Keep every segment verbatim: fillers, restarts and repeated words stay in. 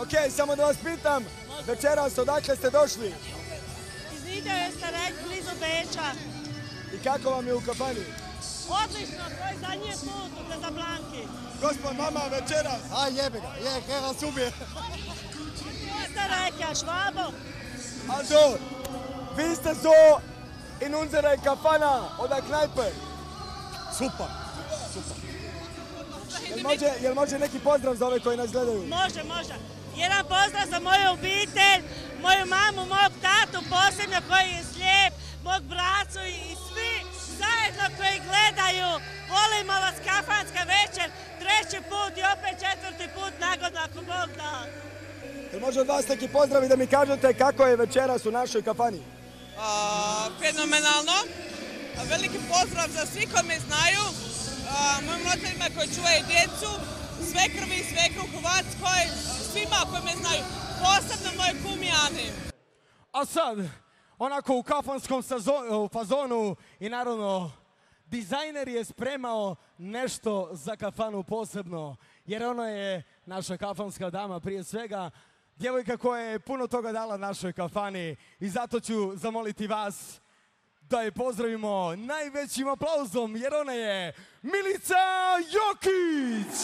Ok, samo da vas pitam, večeras odakle ste došli? Iz Videa ste rekli blizu Beča. I kako vam je u kafani? Odlično, to je zadnji put u Kazablanki. Gospod, mama, večeras. A jebe ga, je, kaj vas ubije. Što ste rekli, Švabo? Also, wie ist das so in unserer Kafana oder Kneipe? Super, super. Jel može, jel može neki pozdrav za ove koji nas gledaju? Može, može. Jedan pozdrav za moju obitelj, moju mamu, mog tatu, posebno koji je slijep, mog bracu i svi zajedno koji gledaju. Volimo vas, kafanska večer, treći put i opet četvrti put nagodno ako Bog da. Jel može od vas neki pozdrav i da mi kažete kako je večeras u našoj kafani? A, fenomenalno. A, veliki pozdrav za svi koji me znaju, a, mojim roditeljima koji čuvaju djecu, svekrvi i svekru u Hrvatskoj, svima koji me znaju, posebno moje kumi Ani. A sad, onako u kafanskom sazonu, fazonu i naravno, dizajner je spremao nešto za kafanu posebno, jer ono je naša kafanska dama prije svega, djevojka koja je puno toga dala našoj kafani i zato ću zamoliti vas da je pozdravimo najvećim aplauzom, jer ona je Milica Jokić!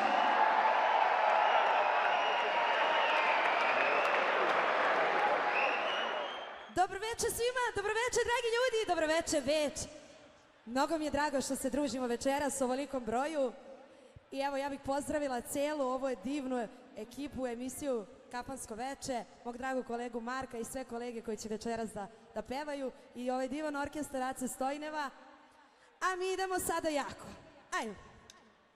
Dobro večer svima, dobro večer dragi ljudi, dobro večer već. Mnogo mi je drago što se družimo večeras u ovolikom broju. I evo ja bih pozdravila celu ovu divnu ekipu, emisiju Kafansko veče, mog dragog kolegu Marka i sve kolege koji će večeras da, da pevaju i ovaj divan orkestar Ace Stojneva. A mi idemo sada jako. Ajmo.